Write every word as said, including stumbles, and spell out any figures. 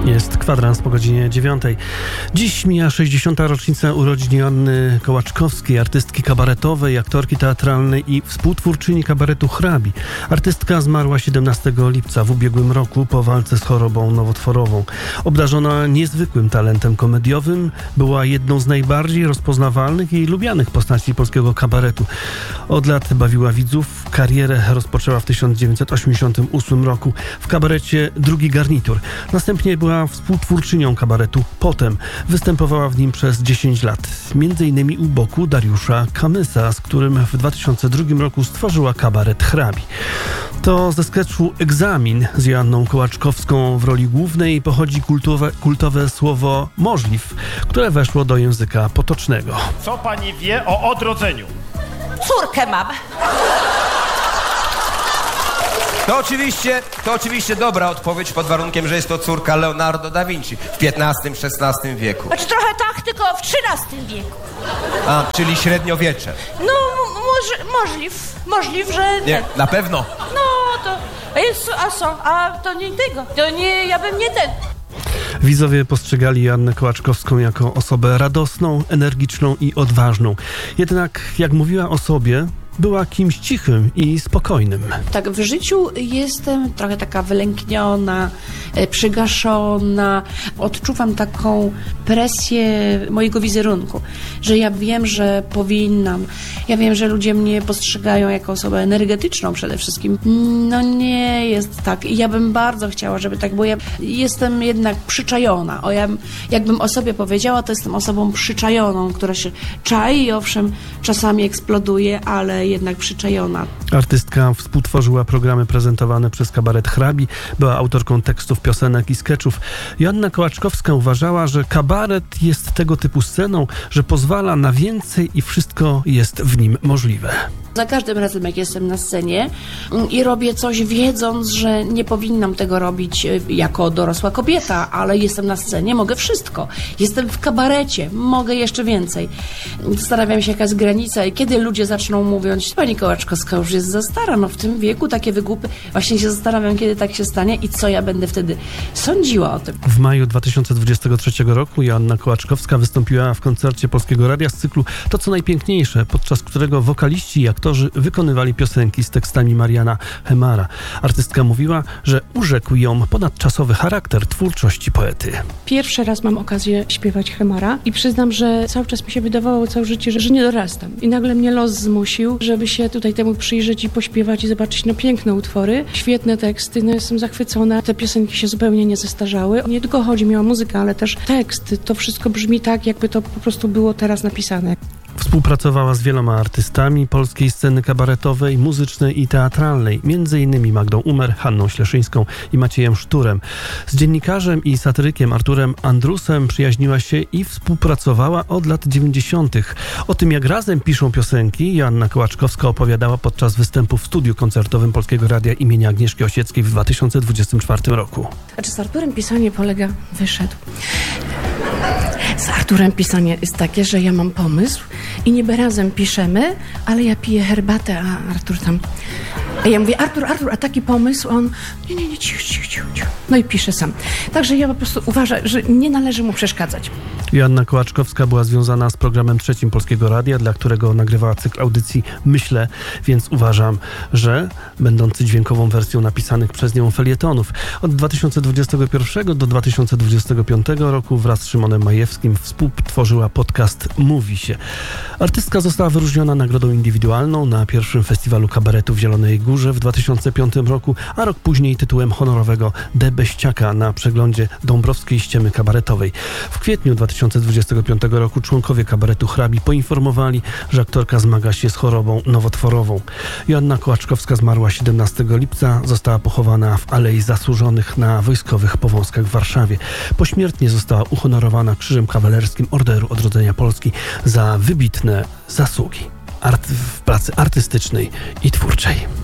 Jest kwadrans po godzinie dziewiątej. Dziś mija sześćdziesiąta rocznica urodzin Joanny Kołaczkowskiej, artystki kabaretowej, aktorki teatralnej i współtwórczyni kabaretu Hrabi. Artystka zmarła siedemnastego lipca w ubiegłym roku po walce z chorobą nowotworową. Obdarzona niezwykłym talentem komediowym, była jedną z najbardziej rozpoznawalnych i lubianych postaci polskiego kabaretu. Od lat bawiła widzów, karierę rozpoczęła w tysiąc dziewięćset osiemdziesiątym ósmym roku w kabarecie Drugi Garnitur. Następnie była współtwórczynią kabaretu Potem. Występowała w nim przez dziesięć lat. Między innymi u boku Dariusza Kamysa, z którym w dwa tysiące drugim roku stworzyła kabaret Hrabi. To ze sketchu Egzamin z Joanną Kołaczkowską w roli głównej pochodzi kultowe, kultowe słowo możliw, które weszło do języka potocznego. Co pani wie o odrodzeniu? Córkę mam. To oczywiście, to oczywiście dobra odpowiedź pod warunkiem, że jest to córka Leonardo da Vinci w piętnastym szesnastym wieku. Znaczy trochę tak, tylko w trzynastym wieku. A, czyli średniowiecze. No, moż, możliw, możliw, że... Nie, na pewno. No, to... A, jest, a co? A to nie tego. To nie, ja bym nie ten... Widzowie postrzegali Joannę Kołaczkowską jako osobę radosną, energiczną i odważną. Jednak, jak mówiła o sobie, była kimś cichym i spokojnym. Tak, w życiu jestem trochę taka wylękniona, przygaszona. Odczuwam taką presję mojego wizerunku, że ja wiem, że powinnam. Ja wiem, że ludzie mnie postrzegają jako osobę energetyczną przede wszystkim. No nie jest tak. I ja bym bardzo chciała, żeby tak było. Ja jestem jednak przyczajona. O, ja, jakbym o sobie powiedziała, to jestem osobą przyczajoną, która się czai i owszem, czasami eksploduje, ale jednak przyczajona. Artystka współtworzyła programy prezentowane przez kabaret Hrabi, była autorką tekstów, piosenek i sketchów. Joanna Kołaczkowska uważała, że kabaret jest tego typu sceną, że pozwala na więcej i wszystko jest w nim możliwe. Za każdym razem, jak jestem na scenie i robię coś, wiedząc, że nie powinnam tego robić jako dorosła kobieta, ale jestem na scenie, mogę wszystko. Jestem w kabarecie, mogę jeszcze więcej. Zastanawiam się, jaka jest granica i kiedy ludzie zaczną mówić, pani Kołaczkowska już jest za stara, no w tym wieku takie wygłupy. Właśnie się zastanawiam, kiedy tak się stanie i co ja będę wtedy sądziła o tym. W maju dwa tysiące dwudziestego trzeciego roku Joanna Kołaczkowska wystąpiła w koncercie Polskiego Radia z cyklu To co najpiękniejsze, podczas którego wokaliści i aktorzy wykonywali piosenki z tekstami Mariana Hemara. Artystka mówiła, że urzekł ją ponadczasowy charakter twórczości poety. Pierwszy raz mam okazję śpiewać Hemara i przyznam, że cały czas mi się wydawało całe życie, że, że nie dorastam. I nagle mnie los zmusił, żeby się tutaj temu przyjrzeć i pośpiewać i zobaczyć no piękne utwory, świetne teksty, no jestem zachwycona. Te piosenki się zupełnie nie zestarzały. Nie tylko chodzi mi o muzykę, ale też tekst. To wszystko brzmi tak, jakby to po prostu było teraz napisane. Współpracowała z wieloma artystami polskiej sceny kabaretowej, muzycznej i teatralnej, między innymi Magdą Umer, Hanną Śleszyńską i Maciejem Szturem. Z dziennikarzem i satyrykiem Arturem Andrusem przyjaźniła się i współpracowała od lat dziewięćdziesiątych. O tym, jak razem piszą piosenki, Joanna Kołaczkowska opowiadała podczas występu w studiu koncertowym Polskiego Radia imienia Agnieszki Osieckiej w dwa tysiące dwudziestym czwartym roku. Znaczy z Arturem pisanie polega... Wyszedł. Z Arturem pisanie jest takie, że ja mam pomysł i niby razem piszemy, ale ja piję herbatę, a Artur tam... A ja mówię, Artur, Artur, a taki pomysł, on... Nie, nie, nie, cicho, cicho, cicho, cicho. No i pisze sam. Także ja po prostu uważam, że nie należy mu przeszkadzać. Joanna Kołaczkowska była związana z programem trzecim Polskiego Radia, dla którego nagrywała cykl audycji Myślę, więc uważam, że będący dźwiękową wersją napisanych przez nią felietonów. Od dwa tysiące dwudziestego pierwszego do dwa tysiące dwudziestego piątego roku wraz z Szymonem Majewskim współtworzyła podcast Mówi się. Artystka została wyróżniona nagrodą indywidualną na pierwszym festiwalu kabaretu w Zielonej Górze w dwa tysiące piątym roku, a rok później tytułem honorowego Debeściaka na przeglądzie Dąbrowskiej Ściemy Kabaretowej. W kwietniu dwa tysiące dwudziestego piątego roku członkowie kabaretu Hrabi poinformowali, że aktorka zmaga się z chorobą nowotworową. Joanna Kołaczkowska zmarła siedemnastego lipca, została pochowana w Alei Zasłużonych na Wojskowych Powązkach w Warszawie. Pośmiertnie została uhonorowana Krzyżem Kawalerskim Orderu Odrodzenia Polski za wybitne zasługi art- w pracy artystycznej i twórczej.